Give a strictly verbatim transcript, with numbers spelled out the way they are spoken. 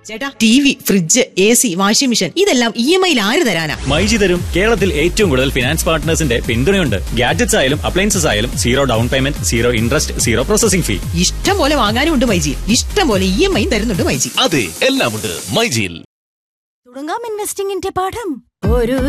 ചേട്ടാ, T V, fridge, A C, washing machine ഇതെല്ലാം E M ഐയിൽ ആര് തരാനാ? മൈജി തരും. കേരളത്തിൽ ഏറ്റവും കൂടുതൽ ഫിനാൻസ് പാർട്ട്നേഴ്സിന്റെ പിന്തുണയുണ്ട്. ഗാഡ്ജറ്റ്സ് ആയാലും അപ്ലയൻസസ് ആയാലും zero down payment, zero interest, zero processing ഫീ. ഇഷ്ടം പോലെ വാങ്ങാനും ഉണ്ട് മൈജി. ഇഷ്ടം പോലെ ഇ എം ഐ തരുന്നുണ്ട് മൈജി. അതെ, എല്ലാം ഉണ്ട് മൈജിയിൽ. തുടങ്ങാം ഇൻവെസ്റ്റിംഗിന്റെ പാഠം. ഒരു